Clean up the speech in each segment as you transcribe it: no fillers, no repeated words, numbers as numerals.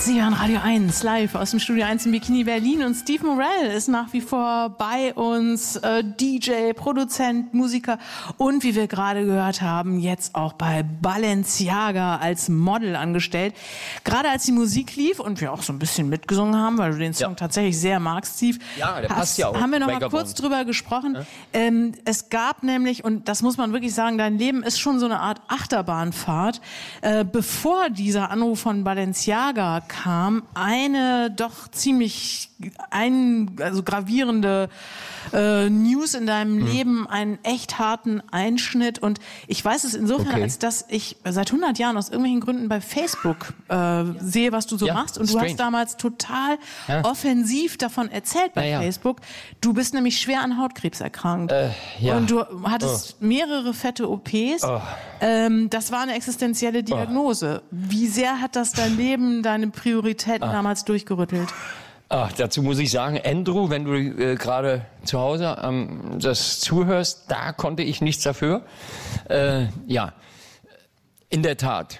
Sie hören Radio 1 live aus dem Studio 1 in Bikini Berlin und Steve Morell ist nach wie vor bei uns, DJ, Produzent, Musiker und wie wir gerade gehört haben, jetzt auch bei Balenciaga als Model angestellt. Gerade als die Musik lief und wir auch so ein bisschen mitgesungen haben, weil du den Song tatsächlich sehr magst, Steve, ja, der passt ja auch. Haben wir noch mal kurz drüber gesprochen. Ja? Es gab nämlich, und das muss man wirklich sagen, dein Leben ist schon so eine Art Achterbahnfahrt. Bevor dieser Anruf von Balenciaga kam, eine doch ziemlich gravierende News in deinem Leben, einen echt harten Einschnitt. Und ich weiß es insofern, als dass ich seit 100 Jahren aus irgendwelchen Gründen bei Facebook sehe, was du so machst. Und du hast damals total offensiv davon erzählt bei Facebook. Du bist nämlich schwer an Hautkrebs erkrankt. Und du hattest mehrere fette OPs. Das war eine existenzielle Diagnose. Wie sehr hat das dein Leben, deine Prioritäten damals durchgerüttelt? Dazu muss ich sagen, Andrew, wenn du gerade zu Hause das zuhörst, da konnte ich nichts dafür. Ja, in der Tat.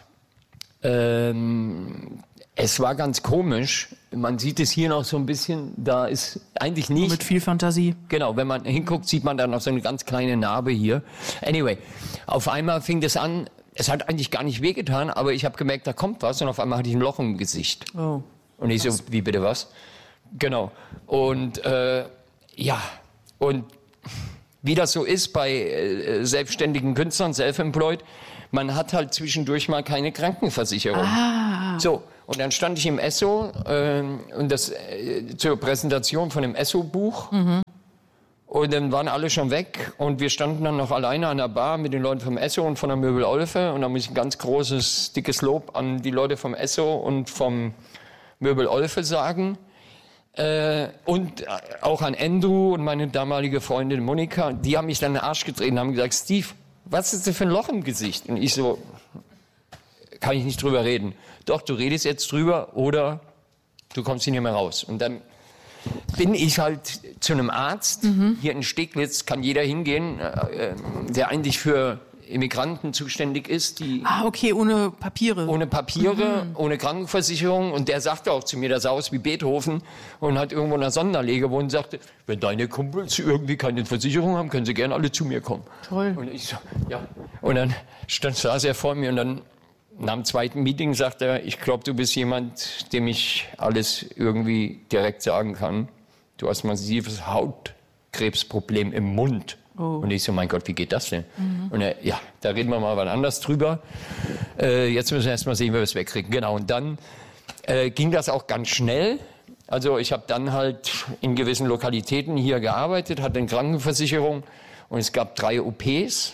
Es war ganz komisch. Man sieht es hier noch so ein bisschen, da ist eigentlich nicht... Mit viel Fantasie. Genau, wenn man hinguckt, sieht man da noch so eine ganz kleine Narbe hier. Anyway, auf einmal fing das an, es hat eigentlich gar nicht wehgetan, aber ich habe gemerkt, da kommt was und auf einmal hatte ich ein Loch im Gesicht. Oh. Und ich so, wie bitte was? Genau. Und und wie das so ist bei selbstständigen Künstlern, self-employed, man hat halt zwischendurch mal keine Krankenversicherung. So, und dann stand ich im Esso und das zur Präsentation von dem Esso-Buch. Und dann waren alle schon weg und wir standen dann noch alleine an der Bar mit den Leuten vom Esso und von der Möbel Olfe. Und da muss ich ein ganz großes, dickes Lob an die Leute vom Esso und vom Möbel Olfe sagen. Und auch an Andrew und meine damalige Freundin Monika. Die haben mich dann in den Arsch getreten und haben gesagt, Steve, was ist denn für ein Loch im Gesicht? Und ich so, kann ich nicht drüber reden. Doch, du redest jetzt drüber oder du kommst hier nicht mehr raus. Und dann bin ich halt zu einem Arzt. Hier in Steglitz kann jeder hingehen, der eigentlich für Immigranten zuständig ist, die... ohne Papiere. Ohne Papiere, ohne Krankenversicherung. Und der sagte auch zu mir, der sah aus wie Beethoven und hat irgendwo in einer Sonderlehe gewohnt und sagte, wenn deine Kumpels irgendwie keine Versicherung haben, können sie gerne alle zu mir kommen. Toll. Und ich so, ja. Und dann saß er vor mir und dann nach dem zweiten Meeting sagte er, ich glaube, du bist jemand, dem ich alles irgendwie direkt sagen kann. Du hast ein massives Hautkrebsproblem im Mund. Und ich so, mein Gott, wie geht das denn? Und er, da reden wir mal wann anders drüber. Jetzt müssen wir erst mal sehen, wie wir es wegkriegen. Genau, und dann ging das auch ganz schnell. Also ich habe dann halt in gewissen Lokalitäten hier gearbeitet, hatte eine Krankenversicherung und es gab 3 OPs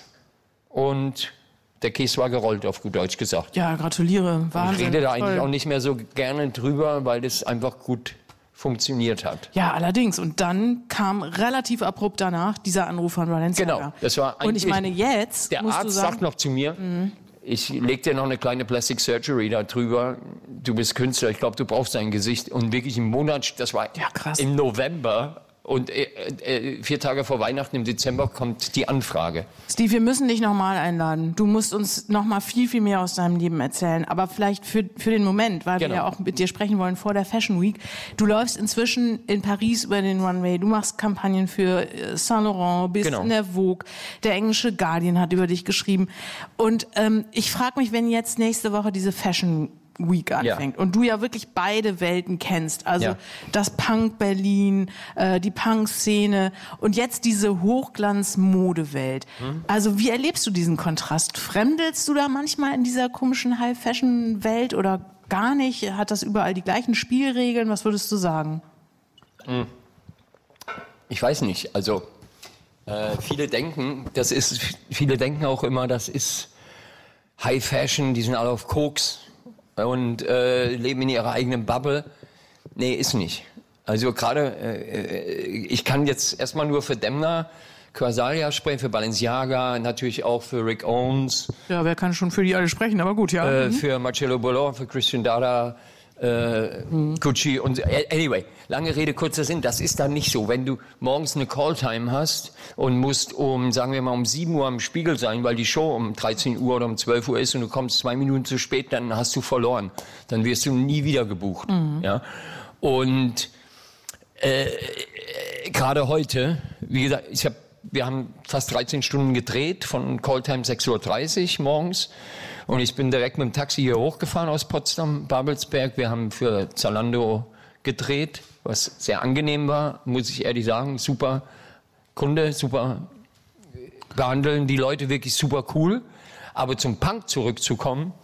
und der Käse war gerollt, auf gut Deutsch gesagt. Ja, gratuliere. Wahnsinn. Ich rede da eigentlich auch nicht mehr so gerne drüber, weil das einfach gut funktioniert hat. Ja, allerdings. Und dann kam relativ abrupt danach dieser Anruf von Balenciaga. Genau, das war eigentlich... Und ich meine, jetzt der musst Arzt du sagen, sagt noch zu mir, ich leg dir noch eine kleine Plastic Surgery da drüber. Du bist Künstler, ich glaube, du brauchst dein Gesicht. Und wirklich im Monat, das war krass. Im November... Und 4 Tage vor Weihnachten im Dezember kommt die Anfrage. Steve, wir müssen dich nochmal einladen. Du musst uns nochmal viel, viel mehr aus deinem Leben erzählen. Aber vielleicht für den Moment, weil wir ja auch mit dir sprechen wollen vor der Fashion Week. Du läufst inzwischen in Paris über den Runway. Du machst Kampagnen für Saint Laurent, bist in der Vogue. Der englische Guardian hat über dich geschrieben. Und ich frage mich, wenn jetzt nächste Woche diese Fashion Week anfängt und du ja wirklich beide Welten kennst, also das Punk Berlin, die Punk-Szene und jetzt diese Hochglanz-Modewelt. Also wie erlebst du diesen Kontrast? Fremdelst du da manchmal in dieser komischen High-Fashion-Welt oder gar nicht? Hat das überall die gleichen Spielregeln? Was würdest du sagen? Ich weiß nicht. Also viele denken auch immer, das ist High-Fashion, die sind alle auf Koks und leben in ihrer eigenen Bubble. Nee, ist nicht. Also gerade, ich kann jetzt erstmal nur für Demna Quasalia sprechen, für Balenciaga, natürlich auch für Rick Owens. Ja, wer kann schon für die alle sprechen, aber gut, ja. Für Marcello Bollon, für Christian Dada, Gucci und anyway, lange Rede, kurzer Sinn, das ist dann nicht so. Wenn du morgens eine Calltime hast und musst sagen wir mal um 7 Uhr am Spiegel sein, weil die Show um 13 Uhr oder um 12 Uhr ist und du kommst 2 Minuten zu spät, dann hast du verloren. Dann wirst du nie wieder gebucht. Ja? Und gerade heute, wie gesagt, wir haben fast 13 Stunden gedreht, von Calltime 6:30 Uhr morgens. Und ich bin direkt mit dem Taxi hier hochgefahren aus Potsdam, Babelsberg. Wir haben für Zalando gedreht, was sehr angenehm war, muss ich ehrlich sagen. Super Kunde, super behandeln die Leute wirklich super cool. Aber zum Punk zurückzukommen,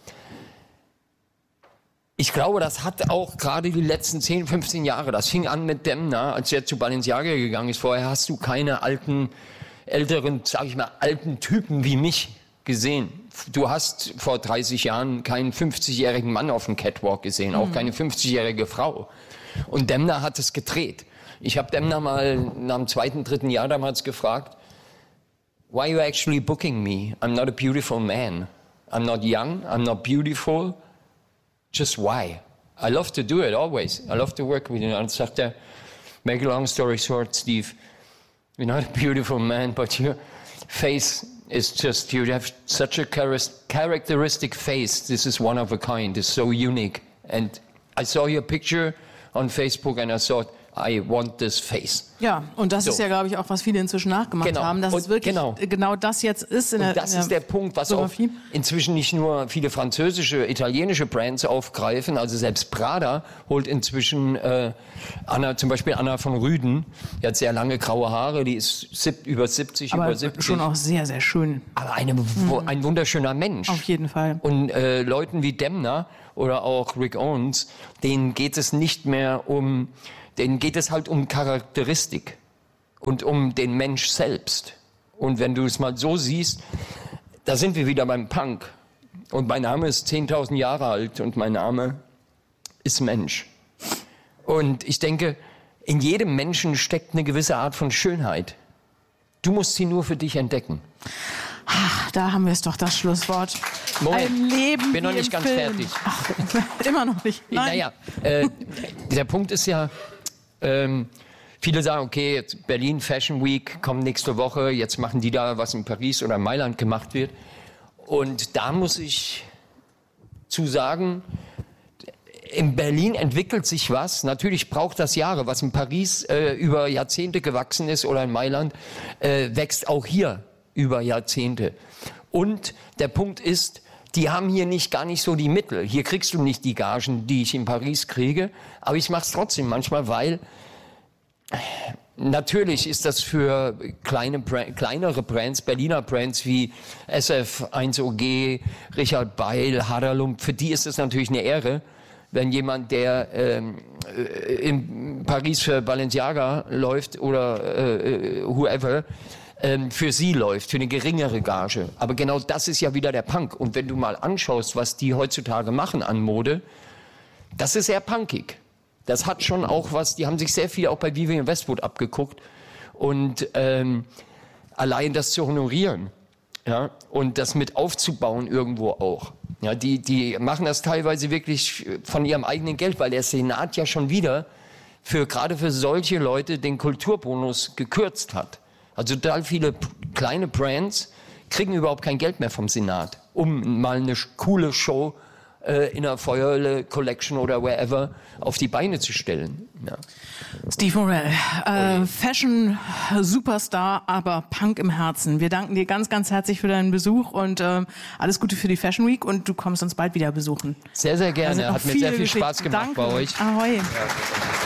ich glaube, das hat auch gerade die letzten 10, 15 Jahre, das fing an mit Demna, als er zu Balenciaga gegangen ist. Vorher hast du keine älteren, sag ich mal, alten Typen wie mich gesehen. Du hast vor 30 Jahren keinen 50-jährigen Mann auf dem Catwalk gesehen, auch keine 50-jährige Frau. Und Demna hat es gedreht. Ich habe Demna mal nach dem 2., 3. Jahr damals gefragt, why are you actually booking me? I'm not a beautiful man. I'm not young, I'm not beautiful. Just why? I love to do it always. I love to work with you. Und sagt er, make a long story short, Steve, you're not a beautiful man, but your face is just, you have such a characteristic face. This is one of a kind. It's so unique. And I saw your picture on Facebook and I thought, I want this face. Ja, und das ist ja, glaube ich, auch, was viele inzwischen nachgemacht haben, dass es wirklich genau das jetzt ist. Das ist der Punkt, was auch inzwischen nicht nur viele französische, italienische Brands aufgreifen, also selbst Prada holt inzwischen zum Beispiel Anna von Rüden, die hat sehr lange graue Haare, die ist über 70, aber über 70. Schon auch sehr, sehr schön. Aber ein wunderschöner Mensch. Auf jeden Fall. Und Leuten wie Demna oder auch Rick Owens, denen geht es nicht mehr denen geht es halt um Charakteristik und um den Mensch selbst. Und wenn du es mal so siehst, da sind wir wieder beim Punk. Und mein Name ist 10.000 Jahre alt und mein Name ist Mensch. Und ich denke, in jedem Menschen steckt eine gewisse Art von Schönheit. Du musst sie nur für dich entdecken. Ach, da haben wir es doch, das Schlusswort. Moment, ein Leben bin noch nicht ganz fertig. Ach, immer noch nicht. Nein. Naja, der Punkt ist ja, viele sagen, okay, jetzt Berlin Fashion Week kommt nächste Woche, jetzt machen die da, was in Paris oder Mailand gemacht wird. Und da muss ich zu sagen, in Berlin entwickelt sich was. Natürlich braucht das Jahre. Was in Paris über Jahrzehnte gewachsen ist oder in Mailand, wächst auch hier über Jahrzehnte. Und der Punkt ist, die haben hier gar nicht so die Mittel. Hier kriegst du nicht die Gagen, die ich in Paris kriege. Aber ich mache es trotzdem manchmal, weil natürlich ist das für kleinere Brands, Berliner Brands wie SF, 1OG, Richard Beil, Haderlump, für die ist es natürlich eine Ehre, wenn jemand, der in Paris für Balenciaga läuft oder whoever, für sie läuft, für eine geringere Gage. Aber genau das ist ja wieder der Punk. Und wenn du mal anschaust, was die heutzutage machen an Mode, das ist sehr punkig. Das hat schon auch was, die haben sich sehr viel auch bei Vivienne Westwood abgeguckt. Und allein das zu honorieren, ja, und das mit aufzubauen irgendwo auch. Ja, die machen das teilweise wirklich von ihrem eigenen Geld, weil der Senat ja schon wieder gerade für solche Leute den Kulturbonus gekürzt hat. Also total viele kleine Brands kriegen überhaupt kein Geld mehr vom Senat, um mal eine coole Show in der Feuerle Collection oder wherever auf die Beine zu stellen. Ja. Steve Morel, Fashion Superstar, aber Punk im Herzen. Wir danken dir ganz, ganz herzlich für deinen Besuch und alles Gute für die Fashion Week und du kommst uns bald wieder besuchen. Sehr, sehr gerne. Hat mir sehr viel Spaß gemacht bei euch. Ahoi. Ja.